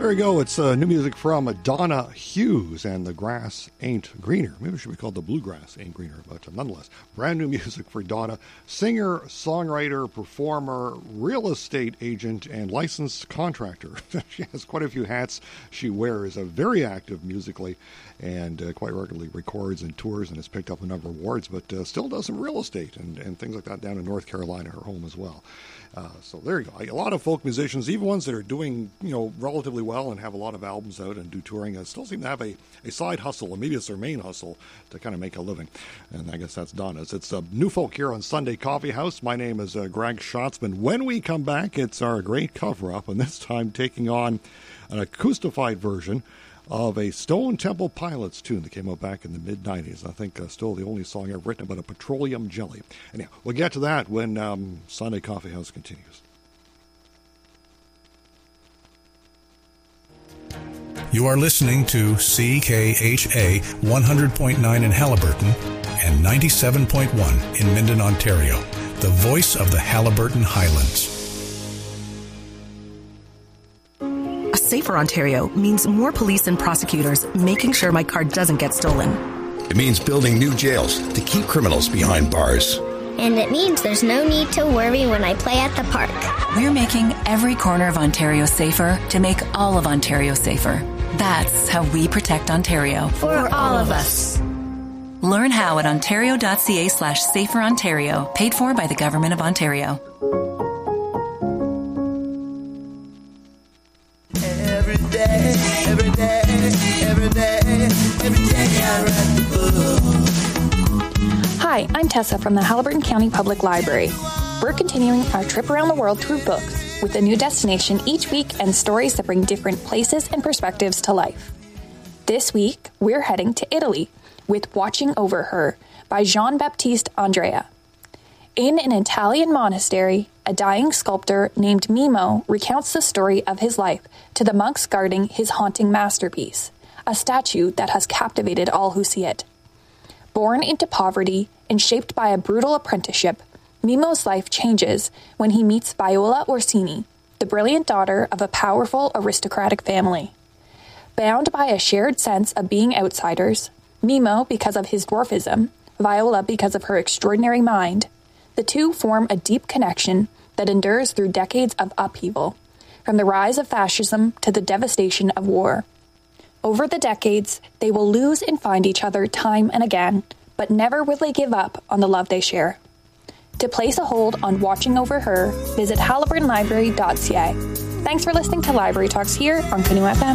There we go. It's new music from Donna Hughes and The Grass Ain't Greener. Maybe it should be called The Bluegrass Ain't Greener, but nonetheless, brand new music for Donna. Singer, songwriter, performer, real estate agent, and licensed contractor. She has quite a few hats she wears. Very active musically and quite regularly records and tours and has picked up a number of awards, but still does some real estate and things like that down in North Carolina, her home as well. So there you go. A lot of folk musicians, even ones that are doing, relatively well and have a lot of albums out and do touring, still seem to have a side hustle, or maybe it's their main hustle to kind of make a living. And I guess that's Donna's. It's New Folk here on Sunday Coffee House. My name is Greg Schatzman. When we come back, it's our great cover-up, and this time taking on an acoustified version of a Stone Temple Pilots tune that came out back in the mid-'90s. I think still the only song ever written about a petroleum jelly. Anyhow, we'll get to that when Sunday Coffee House continues. You are listening to CKHA 100.9 in Haliburton and 97.1 in Minden, Ontario, the voice of the Haliburton Highlands. Safer Ontario means more police and prosecutors making sure my car doesn't get stolen. It means building new jails to keep criminals behind bars. And it means there's no need to worry when I play at the park. We're making every corner of Ontario safer to make all of Ontario safer. That's how we protect Ontario. For all of us. Learn how at ontario.ca/saferontario, paid for by the Government of Ontario. Every day I write the book. Hi, I'm Tessa from the Haliburton County Public Library. We're continuing our trip around the world through books, with a new destination each week and stories that bring different places and perspectives to life. This week, we're heading to Italy with Watching Over Her by Jean-Baptiste Andrea. In an Italian monastery, a dying sculptor named Mimo recounts the story of his life to the monks guarding his haunting masterpiece, a statue that has captivated all who see it. Born into poverty and shaped by a brutal apprenticeship, Mimo's life changes when he meets Viola Orsini, the brilliant daughter of a powerful aristocratic family. Bound by a shared sense of being outsiders, Mimo because of his dwarfism, Viola because of her extraordinary mind, the two form a deep connection that endures through decades of upheaval, from the rise of fascism to the devastation of war. Over the decades, they will lose and find each other time and again, but never will they give up on the love they share. To place a hold on Watching Over Her, visit haliburtonlibrary.ca. Thanks for listening to Library Talks here on Canoe FM.